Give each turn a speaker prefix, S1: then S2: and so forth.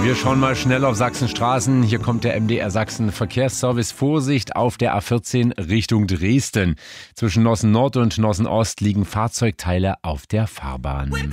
S1: Wir schauen mal schnell auf Sachsenstraßen. Hier kommt der MDR Sachsen Verkehrsservice. Vorsicht auf der A14 Richtung Dresden. Zwischen Nossen Nord und Nossen Ost liegen Fahrzeugteile auf der Fahrbahn.